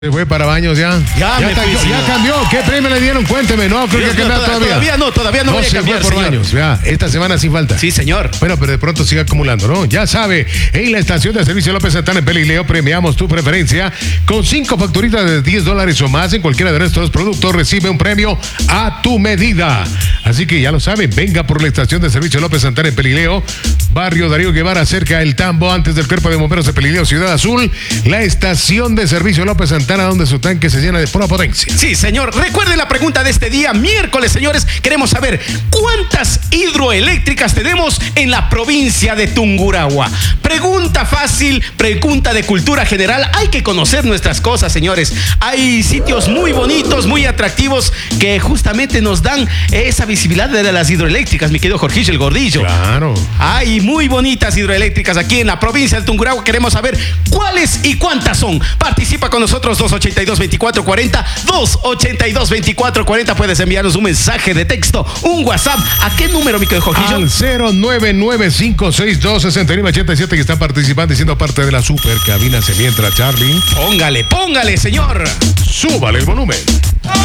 Se fue para Baños ya. Ya cambió. ¿Qué premio le dieron? Cuénteme. No, creo que queda todavía. Todavía no voy a cambiar, se fue por señor. Baños. Ya, esta semana sí falta. Sí, señor. Bueno, pero de pronto sigue acumulando, ¿no? Ya sabe, en la estación de servicio López Santana en Pelileo premiamos tu preferencia con 5 facturitas de $10 o más en cualquiera de nuestros productos. Recibe un premio a tu medida. Así que ya lo saben, venga por la estación de servicio López Santana en Pelileo, barrio Darío Guevara, cerca del Tambo, antes del Cuerpo de Bomberos de Pelileo, Ciudad Azul. La estación de servicio López Santana, donde su tanque se llena de pura potencia. Sí, señor. Recuerden la pregunta de este día, miércoles, señores. Queremos saber cuántas hidroeléctricas tenemos en la provincia de Tungurahua. Pregunta fácil, pregunta de cultura general. Hay que conocer nuestras cosas, señores. Hay sitios muy bonitos, muy atractivos, que justamente nos dan esa visibilidad de las hidroeléctricas, mi querido Jorgillo el Gordillo. Claro. Hay muy bonitas hidroeléctricas aquí en la provincia de Tungurahua. Queremos saber cuáles y cuántas son. Participa con nosotros 282-2440, 282-2440. Puedes enviarnos un mensaje de texto, un WhatsApp. ¿A qué número, mi querido Jorgillo? Al 099-562-6987, que están participando y siendo parte de la super cabina. Se mientras, Charlie. Póngale, señor. Súbale el volumen.